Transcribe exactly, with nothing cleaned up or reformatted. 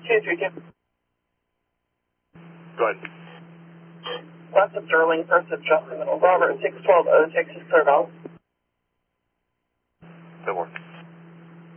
two three two. Go ahead. West of Sterling, first of Justin Middle. Robert, six twelve oh, Texas, clear valve. Good work.